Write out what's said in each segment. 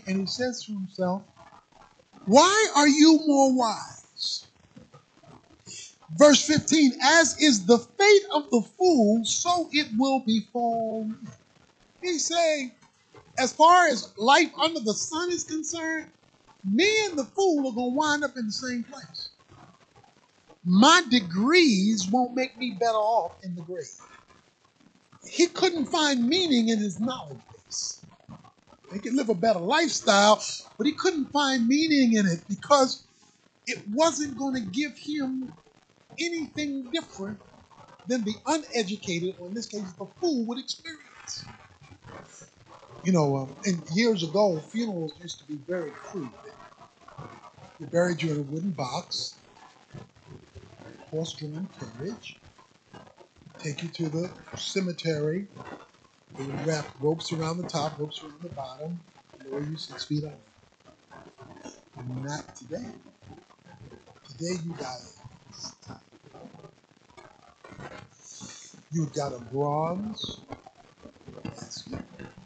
And he says to himself, why are you more wise? Verse 15, as is the fate of the fool, so it will befall me. He's saying, as far as life under the sun is concerned, me and the fool are going to wind up in the same place. My degrees won't make me better off in the grave. He couldn't find meaning in his knowledge base. He could live a better lifestyle, but he couldn't find meaning in it because it wasn't going to give him anything different than the uneducated, or in this case, the fool, would experience. You know, and years ago, funerals used to be very crude. They buried you in a wooden box, horse-drawn carriage, take you to the cemetery. They would wrap ropes around the top, ropes around the bottom, lower you 6 feet under. Not today. Today you got you've got a bronze casket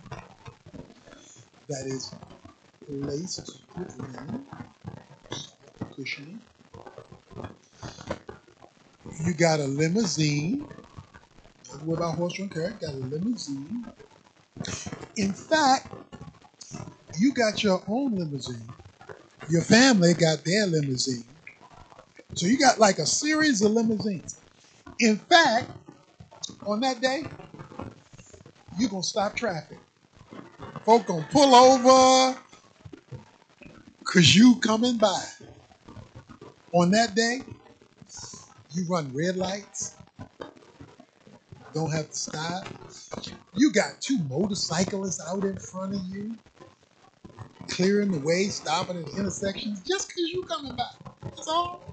that is laced with linen, cushioning. You got a limousine. Don't worry about horse-drawn carriage. Got a limousine. In fact, you got your own limousine. Your family got their limousine. So you got like a series of limousines. In fact, on that day, you're going to stop traffic. Folk going to pull over because you coming by. On that day, you run red lights. Don't have to stop. You got 2 motorcyclists out in front of you, clearing the way, stopping at intersections just because you coming by. That's all.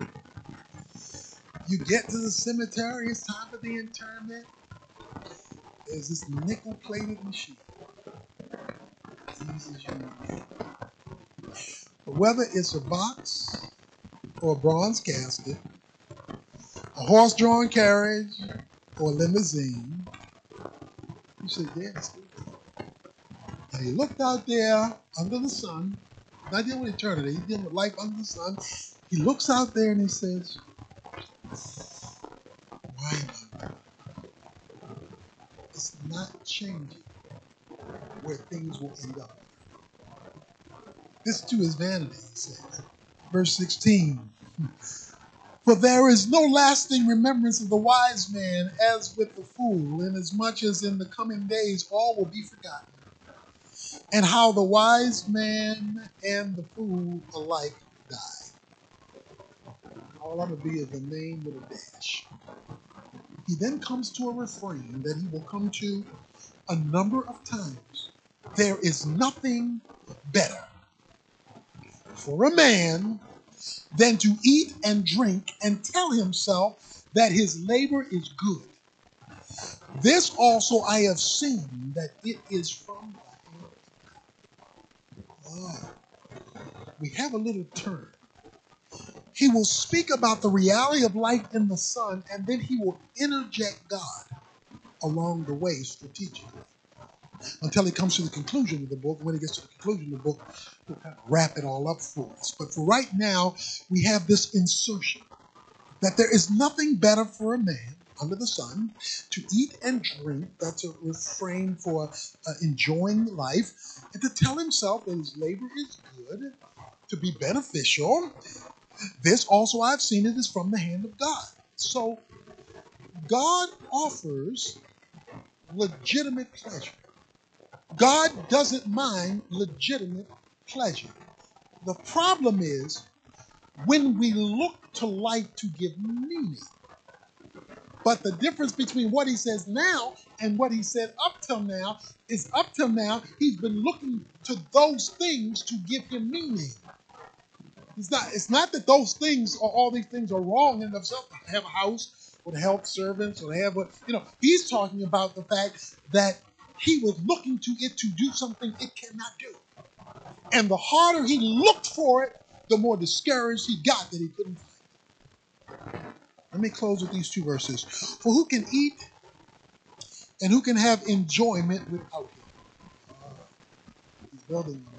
You get to the cemetery, it's time for the interment. There's this nickel-plated machine. Easy as you know. But whether it's a box or a bronze casket, a horse-drawn carriage or a limousine, you sit there and stay there. And he looked out there under the sun, not dealing with eternity, he's dealing with life under the sun. He looks out there and he says, why not? It's not changing where things will end up. This too is vanity, he says. Verse 16. For there is no lasting remembrance of the wise man as with the fool, inasmuch as in the coming days all will be forgotten, and how the wise man and the fool alike die. All I'm going to be is the name with a dash. He then comes to a refrain that he will come to a number of times. There is nothing better for a man than to eat and drink and tell himself that his labor is good. This also I have seen, that it is from the hand of God. We have a little turn. He will speak about the reality of life in the sun, and then he will interject God along the way strategically until he comes to the conclusion of the book. When he gets to the conclusion of the book, he'll kind of wrap it all up for us. But for right now, we have this insertion that there is nothing better for a man under the sun to eat and drink. That's a refrain for enjoying life, and to tell himself that his labor is good, to be beneficial. This also I've seen, it is from the hand of God. So God offers legitimate pleasure. God doesn't mind legitimate pleasure. The problem is when we look to life to give meaning. But the difference between what he says now and what he said up till now is up till now, he's been looking to those things to give him meaning. It's not that those things or all these things are wrong in themselves. To have a house or to help servants or to have a, he's talking about the fact that he was looking to it to do something it cannot do. And the harder he looked for it, the more discouraged he got that he couldn't find it. Let me close with these 2 verses. For who can eat and who can have enjoyment without him? He's building